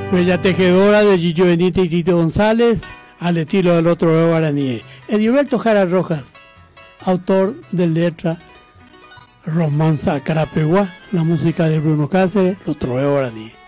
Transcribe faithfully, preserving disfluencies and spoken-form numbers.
Bella Tejedora de Gillo Benítez y Tito González, al estilo del otro guaraní. Edilberto Jara Rojas, autor de letra Romanza Carapeguá, la música de Bruno Cáceres, otro guaraní.